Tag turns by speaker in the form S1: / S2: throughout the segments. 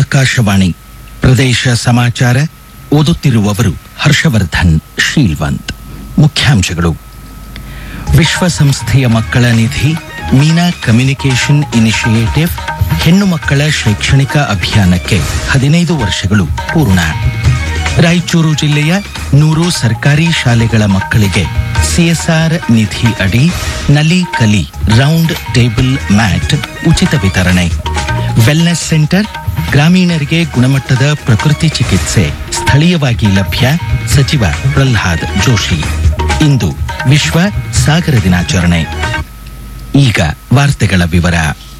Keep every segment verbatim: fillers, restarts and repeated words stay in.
S1: ಆಕಾಶವಾಣಿ ಪ್ರದೇಶ ಸಮಾಚಾರ ಓದುತ್ತಿರುವವರು ಹರ್ಷವರ್ಧನ್ ಶೀಲ್ವಂತ್. ಮುಖ್ಯಾಂಶಗಳು: ವಿಶ್ವಸಂಸ್ಥೆಯ ಮಕ್ಕಳ ನಿಧಿ ಮೀನಾ ಕಮ್ಯುನಿಕೇಷನ್ ಇನಿಷಿಯೇಟಿವ್ ಹೆಣ್ಣು ಮಕ್ಕಳ ಶೈಕ್ಷಣಿಕ ಅಭಿಯಾನಕ್ಕೆ ಹದಿನೈದು ವರ್ಷಗಳು ಪೂರ್ಣ. ರಾಯಚೂರು ಜಿಲ್ಲೆಯ ನೂರು ಸರ್ಕಾರಿ ಶಾಲೆಗಳ ಮಕ್ಕಳಿಗೆ ಸಿಎಸ್ಆರ್ ನಿಧಿ ಅಡಿ Nali Kali round table mat ಉಚಿತ ವಿತರಣೆ. ವೆಲ್ನೆಸ್ ಸೆಂಟರ್, ಗ್ರಾಮೀಣರಿಗೆ ಗುಣಮಟ್ಟದ ಪ್ರಕೃತಿ ಚಿಕಿತ್ಸೆ ಸ್ಥಳೀಯವಾಗಿ ಲಭ್ಯ. ಸಚಿವ ಪ್ರಹ್ಲಾದ್ ಜೋಶಿ. ಇಂದು ವಿಶ್ವ ಸಾಗರ ದಿನಾಚರಣೆ. ಈಗ ವಾರ್ತೆಗಳ ವಿವರ.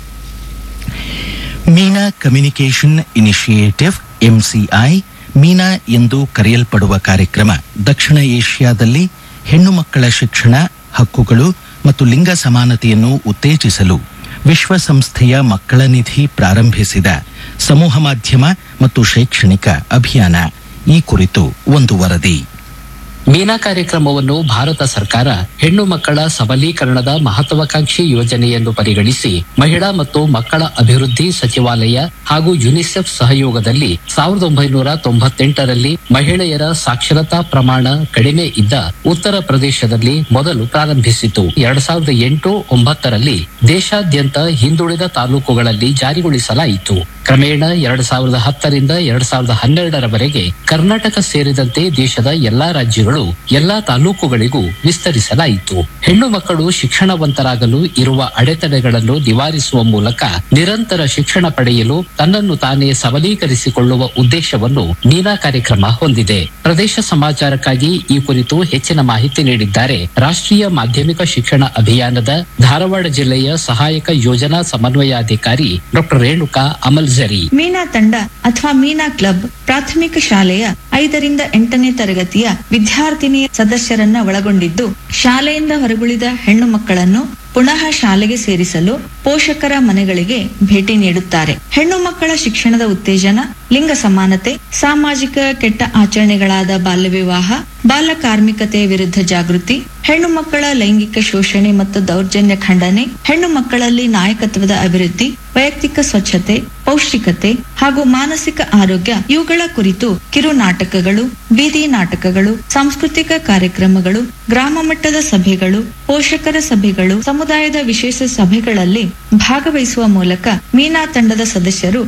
S1: ಮೀನಾ ಕಮ್ಯುನಿಕೇಷನ್ ಇನಿಷಿಯೇಟಿವ್ ಎಂಸಿಐ ಮೀನಾ ಎಂದು ಕರೆಯಲ್ಪಡುವ ಕಾರ್ಯಕ್ರಮ ದಕ್ಷಿಣ ಏಷ್ಯಾದಲ್ಲಿ ಹೆಣ್ಣು ಮಕ್ಕಳ ಶಿಕ್ಷಣ, ಹಕ್ಕುಗಳು ಮತ್ತು ಲಿಂಗ ಸಮಾನತೆಯನ್ನು ಉತ್ತೇಜಿಸಲು ವಿಶ್ವಸಂಸ್ಥೆಯ ಮಕ್ಕಳ ನಿಧಿ ಪ್ರಾರಂಭಿಸಿದ ಸಮೂಹ ಮಾಧ್ಯಮ ಮತ್ತು ಶೈಕ್ಷಣಿಕ ಅಭಿಯಾನ. ಈ ಕುರಿತು ಒಂದು ವರದಿ.
S2: ಮೀನಾ ಕಾರ್ಯಕ್ರಮವನ್ನು ಭಾರತ ಸರ್ಕಾರ ಹೆಣ್ಣು ಮಕ್ಕಳ ಸಬಲೀಕರಣದ ಮಹತ್ವಾಕಾಂಕ್ಷಿ ಯೋಜನೆಯೆಂದು ಪರಿಗಣಿಸಿ ಮಹಿಳಾ ಮತ್ತು ಮಕ್ಕಳ ಅಭಿವೃದ್ಧಿ ಸಚಿವಾಲಯ ಹಾಗೂ ಯುನಿಸೆಫ್ ಸಹಯೋಗದಲ್ಲಿ ಸಾವಿರದ ಒಂಬೈನೂರ ತೊಂಬತ್ತೆಂಟರಲ್ಲಿ ಮಹಿಳೆಯರ ಸಾಕ್ಷರತಾ ಪ್ರಮಾಣ ಕಡಿಮೆ ಇದ್ದ ಉತ್ತರ ಪ್ರದೇಶದಲ್ಲಿ ಮೊದಲು ಪ್ರಾರಂಭಿಸಿತು. ಎರಡ್ ಸಾವಿರದ ಎಂಟು ಒಂಬತ್ತರಲ್ಲಿ ದೇಶಾದ್ಯಂತ ಹಿಂದುಳಿದ ತಾಲೂಕುಗಳಲ್ಲಿ ಜಾರಿಗೊಳಿಸಲಾಯಿತು. ಕ್ರಮೇಣ ಎರಡ್ ಸಾವಿರದ ಹತ್ತರಿಂದ ಎರಡ್ ಸಾವಿರದ ಹನ್ನೆರಡರವರೆಗೆ ಕರ್ನಾಟಕ ಸೇರಿದಂತೆ ದೇಶದ ಎಲ್ಲಾ ರಾಜ್ಯಗಳು ಎಲ್ಲಾ ತಾಲೂಕುಗಳಿಗೂ ವಿಸ್ತರಿಸಲಾಯಿತು. ಹೆಣ್ಣು ಮಕ್ಕಳು ಶಿಕ್ಷಣವಂತರಾಗಲು ಇರುವ ಅಡೆತಡೆಗಳನ್ನು ನಿವಾರಿಸುವ ಮೂಲಕ ನಿರಂತರ ಶಿಕ್ಷಣ ಪಡೆಯಲು ತನ್ನನ್ನು ತಾನೇ ಸಬಲೀಕರಿಸಿಕೊಳ್ಳುವ ಉದ್ದೇಶವನ್ನು ಮೀನಾ ಕಾರ್ಯಕ್ರಮ ಹೊಂದಿದೆ. ಪ್ರದೇಶ ಸಮಾಚಾರಕ್ಕಾಗಿ ಈ ಕುರಿತು ಹೆಚ್ಚಿನ ಮಾಹಿತಿ ನೀಡಿದ್ದಾರೆ ರಾಷ್ಟ್ರೀಯ ಮಾಧ್ಯಮಿಕ ಶಿಕ್ಷಣ ಅಭಿಯಾನದ ಧಾರವಾಡ ಜಿಲ್ಲೆಯ ಸಹಾಯಕ ಯೋಜನಾ ಸಮನ್ವಯಾಧಿಕಾರಿ ಡಾಕ್ಟರ್ ರೇಣುಕಾ ಅಮಲ್ಜರಿ.
S3: ಮೀನಾ ತಂಡ ಅಥವಾ ಮೀನಾ ಕ್ಲಬ್ ಪ್ರಾಥಮಿಕ ಶಾಲೆಯ ಐದರಿಂದ ಎಂಟನೇ ತರಗತಿಯ ವಿದ್ಯಾರ್ಥಿನಿಯ ಸದಸ್ಯರನ್ನ ಒಳಗೊಂಡಿದ್ದು, ಶಾಲೆಯಿಂದ ಹೊರಗುಳಿದ ಹೆಣ್ಣು ಮಕ್ಕಳನ್ನು ಪುನಃ ಶಾಲೆಗೆ ಸೇರಿಸಲು ಪೋಷಕರ ಮನೆಗಳಿಗೆ ಭೇಟಿ ನೀಡುತ್ತಾರೆ. ಹೆಣ್ಣು ಮಕ್ಕಳ ಶಿಕ್ಷಣದ ಉತ್ತೇಜನ, ಲಿಂಗ ಸಮಾನತೆ, ಸಾಮಾಜಿಕ ಕೆಟ್ಟ ಆಚರಣೆಗಳಾದ ಬಾಲ್ಯ ವಿವಾಹ, ಬಾಲ ಕಾರ್ಮಿಕತೆ ವಿರುದ್ಧ ಜಾಗೃತಿ, ಹೆಣ್ಣು ಮಕ್ಕಳ ಲೈಂಗಿಕ ಶೋಷಣೆ ಮತ್ತು ದೌರ್ಜನ್ಯ ಖಂಡನೆ, ಹೆಣ್ಣು ಮಕ್ಕಳಲ್ಲಿ ನಾಯಕತ್ವದ ಅಭಿವೃದ್ಧಿ, ವೈಯಕ್ತಿಕ ಸ್ವಚ್ಛತೆ, ಪೌಷ್ಟಿಕತೆ ಹಾಗೂ ಮಾನಸಿಕ ಆರೋಗ್ಯ ಇವುಗಳ ಕುರಿತು ಕಿರು ನಾಟಕಗಳು, ಬೀದಿ ನಾಟಕಗಳು, ಸಾಂಸ್ಕೃತಿಕ ಕಾರ್ಯಕ್ರಮಗಳು, ಗ್ರಾಮ ಮಟ್ಟದ ಸಭೆಗಳು, ಪೋಷಕರ ಸಭೆಗಳು, ಸಮುದಾಯದ ವಿಶೇಷ ಸಭೆಗಳಲ್ಲಿ ಭಾಗವಹಿಸುವ ಮೂಲಕ ಮೀನಾ ತಂಡದ ಸದಸ್ಯರು